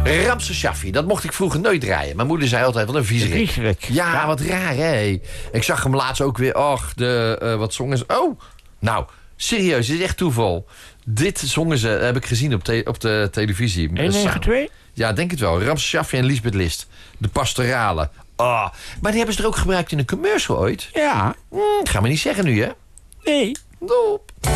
Ramse Shaffi, dat mocht ik vroeger nooit draaien. Mijn moeder zei altijd, wat een viezerik. Ja, wat raar, hè? Ik zag hem laatst ook weer. Och, wat zongen ze? Oh, nou, serieus, dit is echt toeval. Dit zongen ze, heb ik gezien op de televisie. 192? Ja, denk het wel. Ramse Shaffi en Liesbeth List. De pastorale. Oh, maar die hebben ze er ook gebruikt in een commercial ooit. Ja. Ga me niet zeggen nu, hè? Nee. Doop.